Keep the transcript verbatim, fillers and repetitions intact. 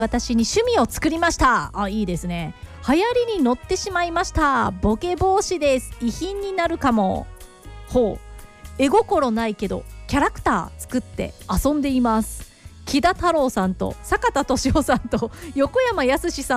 私に趣味を作りました。あ、いいですね。流行りに乗ってしまいました。ボケ防止です。遺品になるかも。ほう。絵心ないけどキャラクター作って遊んでいます。木田太郎さんと坂田敏夫さんと横山やすしさん